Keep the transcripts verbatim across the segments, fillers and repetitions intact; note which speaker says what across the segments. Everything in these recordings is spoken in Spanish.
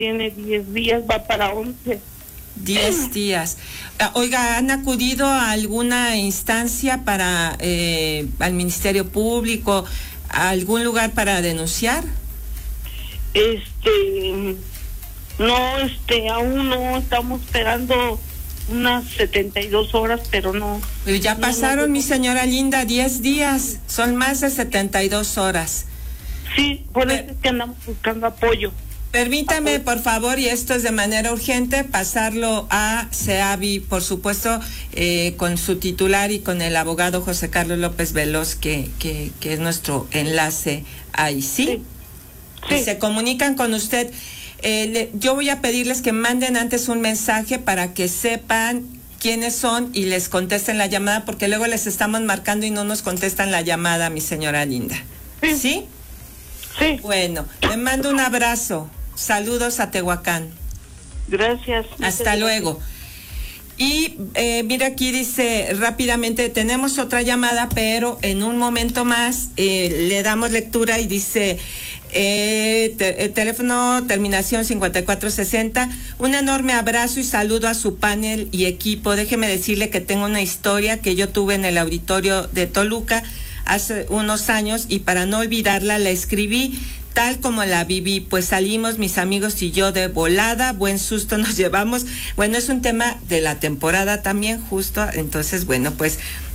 Speaker 1: tiene diez días, va para once.
Speaker 2: Diez días. Oiga, ¿han acudido a alguna instancia para, eh, al Ministerio Público, a algún lugar para denunciar?
Speaker 1: Este, no, este, aún no, estamos esperando unas setenta y dos horas, pero no.
Speaker 2: Pero ya pasaron, no, no, no. Mi señora linda, diez días, son más de setenta y dos horas.
Speaker 1: Sí, por eso es que andamos buscando apoyo.
Speaker 2: Permítame, por favor, y esto es de manera urgente, pasarlo a SEAVI, por supuesto, eh, con su titular y con el abogado José Carlos López Veloz, que, que, que es nuestro enlace ahí, ¿sí? Sí. Sí. Y se comunican con usted. Eh, le, yo voy a pedirles que manden antes un mensaje para que sepan quiénes son y les contesten la llamada, porque luego les estamos marcando y no nos contestan la llamada, mi señora linda. Sí. ¿Sí?
Speaker 1: Sí.
Speaker 2: Bueno, le mando un abrazo. Saludos a Tehuacán.
Speaker 1: Gracias.
Speaker 2: Hasta luego. Y eh, mira, aquí dice rápidamente, tenemos otra llamada, pero en un momento más eh, le damos lectura y dice, eh, te, el teléfono terminación cincuenta y cuatro sesenta, un enorme abrazo y saludo a su panel y equipo. Déjeme decirle que tengo una historia que yo tuve en el auditorio de Toluca hace unos años y para no olvidarla la escribí tal como la viví, pues salimos mis amigos y yo de volada, buen susto nos llevamos. Bueno, es un tema de la temporada también justo, entonces bueno, pues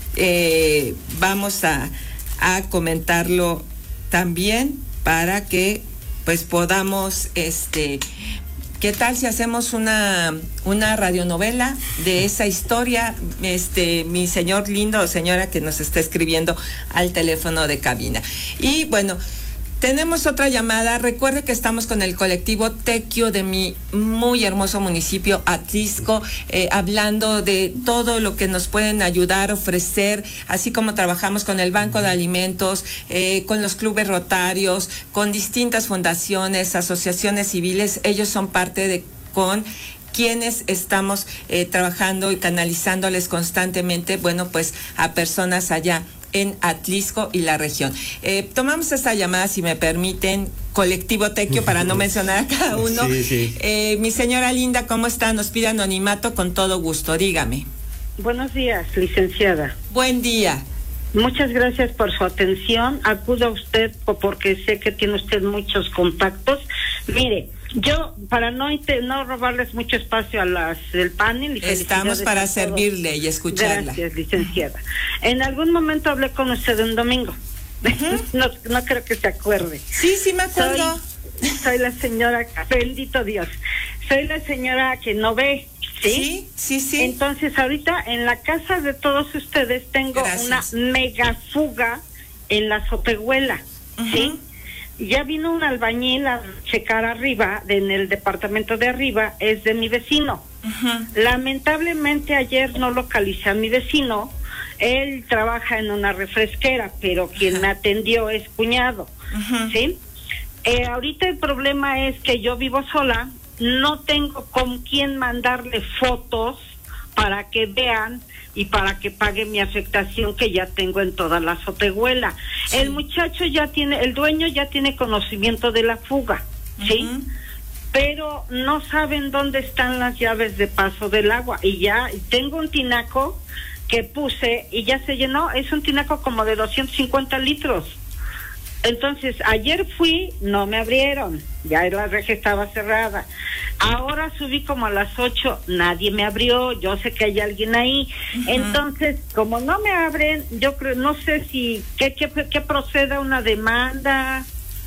Speaker 2: eh, vamos a, a comentarlo también para que pues podamos, este, ¿qué tal si hacemos una, una radionovela de esa historia? Este, mi señor lindo o señora que nos está escribiendo al teléfono de cabina. Y bueno, tenemos otra llamada. Recuerde que estamos con el colectivo Tequio de mi muy hermoso municipio Atlixco, eh, hablando de todo lo que nos pueden ayudar, ofrecer, así como trabajamos con el Banco de Alimentos, eh, con los clubes rotarios, con distintas fundaciones, asociaciones civiles. Ellos son parte de con quienes estamos eh, trabajando y canalizándoles constantemente, bueno, pues a personas allá en Atlixco y la región. Eh, tomamos esta llamada, si me permiten, colectivo Tequio, para no mencionar a cada uno.
Speaker 3: Sí, sí.
Speaker 2: Eh, mi señora linda, ¿cómo está? Nos pide anonimato con todo gusto, dígame.
Speaker 1: Buenos días, licenciada.
Speaker 2: Buen día.
Speaker 1: Muchas gracias por su atención. Acuda usted porque sé que tiene usted muchos contactos. Mire, yo, para no no robarles mucho espacio a las del panel... Y
Speaker 2: estamos para servirle y escucharla.
Speaker 1: Gracias, licenciada. En algún momento hablé con usted un domingo. Uh-huh. no, no creo que se acuerde.
Speaker 2: Sí, sí me acuerdo.
Speaker 1: Soy, soy la señora, bendito Dios, soy la señora que no ve. ¿Sí?
Speaker 2: Sí, sí, sí.
Speaker 1: Entonces, ahorita en la casa de todos ustedes tengo Gracias. una mega fuga en la Sopehuela, uh-huh. ¿sí? Ya vino un albañil a checar arriba, en el departamento de arriba, es de mi vecino. Uh-huh. Lamentablemente ayer no localicé a mi vecino, él trabaja en una refresquera, pero quien uh-huh. me atendió es cuñado, uh-huh. ¿sí? Eh, ahorita el problema es que yo vivo sola, no tengo con quién mandarle fotos para que vean y para que pague mi afectación que ya tengo en toda la Sopehuela. Sí. El muchacho ya tiene, el dueño ya tiene conocimiento de la fuga, ¿sí? Uh-huh. Pero no saben dónde están las llaves de paso del agua. Y ya tengo un tinaco que puse y ya se llenó, es un tinaco como de doscientos cincuenta litros. Entonces, ayer fui, no me abrieron, ya la reja estaba cerrada. Ahora subí como a las ocho, nadie me abrió, yo sé que hay alguien ahí. Uh-huh. Entonces, como no me abren, yo creo, no sé si, que, que, que proceda una demanda,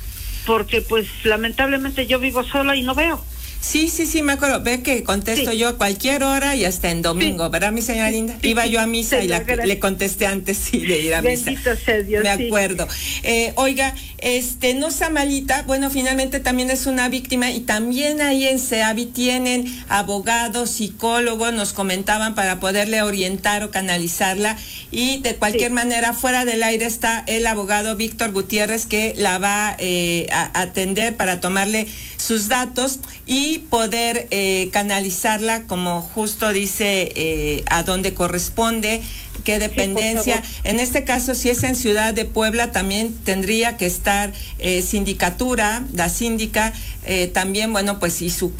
Speaker 1: porque pues lamentablemente yo vivo sola y no veo.
Speaker 2: Sí, sí, sí, me acuerdo. Ve que contesto sí. yo a cualquier hora y hasta en domingo, sí. ¿verdad, mi señora linda? Iba yo a misa sí, y la, le contesté antes sí, de ir a misa.
Speaker 1: Bendito sea Dios.
Speaker 2: Me acuerdo. Sí. Eh, oiga, este, no sea malita, bueno, finalmente también es una víctima y también ahí en SEAVI tienen abogados, psicólogos, nos comentaban para poderle orientar o canalizarla y de cualquier sí. manera fuera del aire está el abogado Víctor Gutiérrez que la va eh, a atender para tomarle sus datos y poder eh, canalizarla como justo dice eh, a donde corresponde, que qué dependencia. Sí, en este caso, si es en Ciudad de Puebla, también tendría que estar eh, sindicatura, la síndica, eh, también, bueno, pues y su